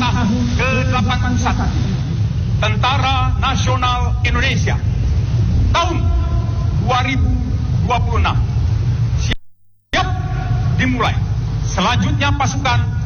Angkatan ke-81 Tentara Nasional Indonesia tahun 2026 siap dimulai. Selanjutnya pasukan